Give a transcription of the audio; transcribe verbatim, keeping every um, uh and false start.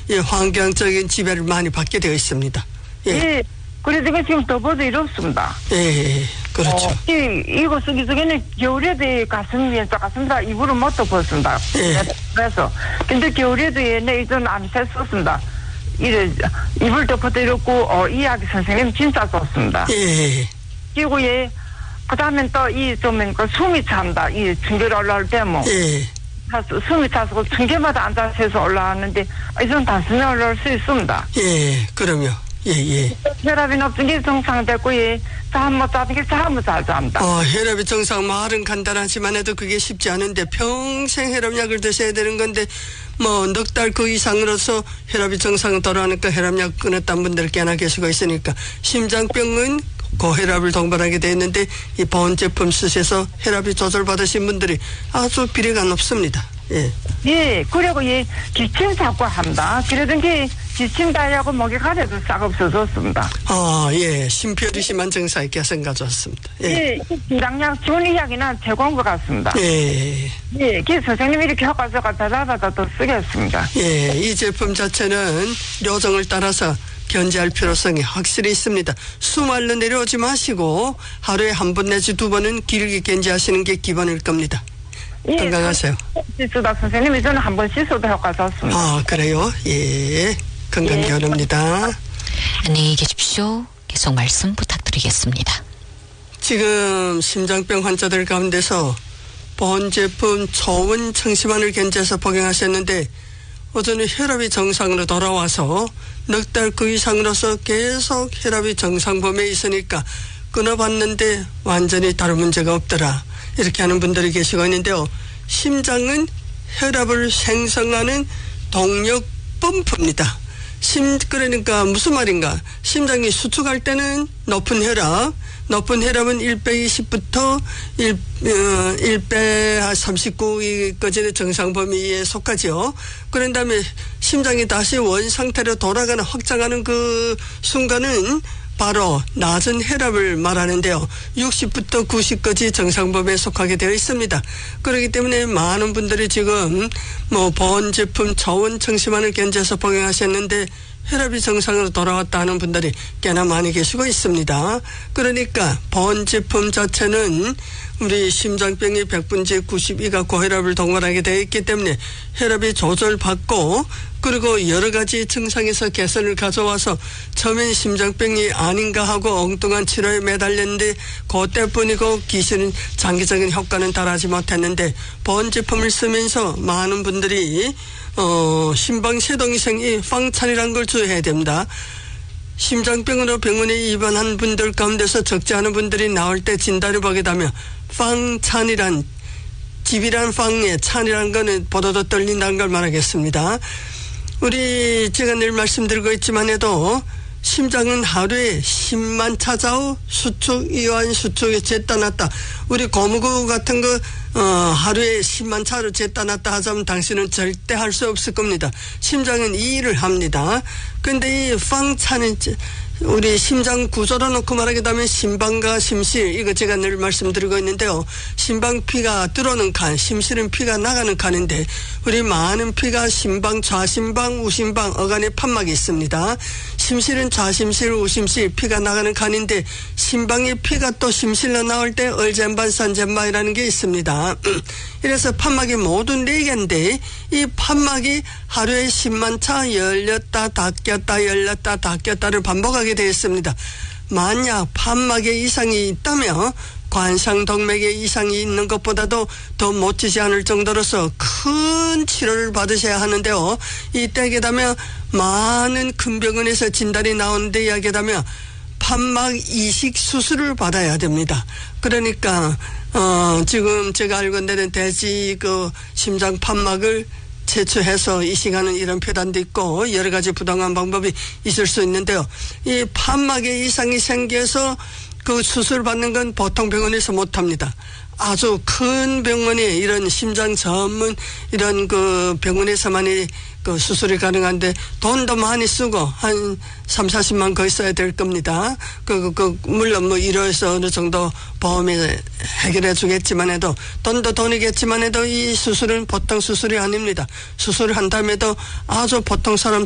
예, 환경적인 지배를 많이 받게 되어 있습니다. 예. 예. 그래서 지금 더워도 이렇습니다. 예, 그렇죠. 어, 이, 이거 쓰기 전에는 겨울에도 가슴 위에서 가슴다 이불을 못 덮었습니다. 예. 그래서. 근데 겨울에도 얘네 이전 안 샜었습니다. 이래, 이불 덮어도 이렇고, 어, 이야기 선생님 진짜 좋습니다. 예. 그리고 얘, 그 다음엔 또 이 좀, 그 숨이 찬다. 이 중계를 올라올 때 뭐. 예. 숨이 차서 중계마다 앉아서 올라왔는데, 이전 단순히 올라올 수 있습니다. 예, 그럼요. 예, 예. 혈압이 높은 게 정상됐고, 예, 잠 못 자는 게 잠을 잘 잡니다. 어, 혈압이 정상, 말은 간단하지만 해도 그게 쉽지 않은데 평생 혈압약을 드셔야 되는 건데, 뭐, 넉 달 그 이상으로서 혈압이 정상 돌아오니까 혈압약 끊었다는 분들 꽤나 계시고 있으니까, 심장병은 고혈압을 동반하게 돼 있는데, 이 보온 제품 쓰셔서 혈압이 조절받으신 분들이 아주 비례가 높습니다. 예. 예, 그리고 예, 기침 자꾸 합니다. 그러던지 기침 다하고 목이 가려도 싹 없어졌습니다. 아, 예. 심표리 심한 증상이 개선 가져왔습니다. 예. 예, 진단약, 좋은 이야기는 최고인 것 같습니다. 예. 예, 그 선생님이 이렇게 효과서가 다다다다 또 쓰겠습니다. 예, 이 제품 자체는 요정을 따라서 견제할 필요성이 확실히 있습니다. 수말로 내려오지 마시고 하루에 한 번 내지 두 번은 길게 견제하시는 게 기본일 겁니다. 예, 건강하세요. 씻으다 선생님이 저는 한 번 씻어도 효과 좋습니다. 아, 그래요? 예. 건강 기원합니다. 예. 안녕히 계십시오. 계속 말씀 부탁드리겠습니다. 지금 심장병 환자들 가운데서 보온 제품 초원 청심환을 견제해서 복용하셨는데 어제는 혈압이 정상으로 돌아와서 넉 달 그 이상으로서 계속 혈압이 정상 범위에 있으니까 끊어봤는데 완전히 다른 문제가 없더라. 이렇게 하는 분들이 계시고 있는데요. 심장은 혈압을 생성하는 동력 펌프입니다. 심, 그러니까 무슨 말인가. 심장이 수축할 때는 높은 혈압, 높은 혈압은 백이십부터 일, 어, 백삼십구까지는 정상 범위에 속하죠. 그런 다음에 심장이 다시 원 상태로 돌아가는, 확장하는 그 순간은 바로 낮은 혈압을 말하는데요. 육십부터 구십까지 정상 범위에 속하게 되어 있습니다. 그렇기 때문에 많은 분들이 지금 뭐 보온 제품 저온 청심환을 견제해서 복용하셨는데 혈압이 정상으로 돌아왔다 하는 분들이 꽤나 많이 계시고 있습니다. 그러니까 보온 제품 자체는 우리 심장병의 백 분의 구십이가 고혈압을 동반하게 되어 있기 때문에 혈압이 조절받고 그리고 여러 가지 증상에서 개선을 가져와서 처음엔 심장병이 아닌가 하고 엉뚱한 치료에 매달렸는데 그때뿐이고 기술은 장기적인 효과는 달하지 못했는데 보온 제품을 쓰면서 많은 분들이 어, 심방세동이생이 황찬이라는 걸 주의해야 됩니다. 심장병으로 병원에 입원한 분들 가운데서 적지 않은 분들이 나올 때 진단을 보게 되면 황찬이란 집이란 빵에 찬이라는 거는 보도도 떨린다는 걸 말하겠습니다. 우리 제가 늘 말씀드리고 있지만 해도 심장은 하루에 십만 차자우 수축, 이완 수축에 쟀다 놨다. 우리 고무고 같은 거 어, 하루에 십만 차로 쟀다 놨다 하자면 당신은 절대 할 수 없을 겁니다. 심장은 이 일을 합니다. 근데 이 빵차는 우리 심장 구조로 놓고 말하게 되면 심방과 심실, 이거 제가 늘 말씀드리고 있는데요. 심방 피가 들어오는 칸, 심실은 피가 나가는 칸인데 우리 많은 피가 심방, 좌심방, 우심방, 어간에 판막이 있습니다. 심실은 좌심실, 우심실, 피가 나가는 칸인데 심방의 피가 또 심실로 나올 때 얼젠반, 산젠반이라는 게 있습니다. 이래서 판막이 모두 네 개인데 이 판막이 하루에 십만 차 열렸다 닫혔다 열렸다 닫혔다를 반복하게 되어 있습니다. 만약 판막에 이상이 있다면 관상동맥에 이상이 있는 것보다도 더 못지지 않을 정도로서 큰 치료를 받으셔야 하는데요. 이때에 되면 많은 큰 병원에서 진단이 나오는데 이야기에 되면 판막 이식 수술을 받아야 됩니다. 그러니까 어 지금 제가 알고 있는 대지 그 심장 판막을 채취해서 이식하는 이런 표단도 있고 여러 가지 부당한 방법이 있을 수 있는데요. 이 판막에 이상이 생겨서 그 수술 받는 건 보통 병원에서 못합니다. 아주 큰 병원이 이런 심장 전문 이런 그 병원에서만이 그 수술이 가능한데 돈도 많이 쓰고 한 삼사십만 거의 써야 될 겁니다. 그, 그, 물론 뭐 이로해서 어느 정도 보험이 해결해 주겠지만 해도 돈도 돈이겠지만 해도 이 수술은 보통 수술이 아닙니다. 수술을 한다음에도 아주 보통 사람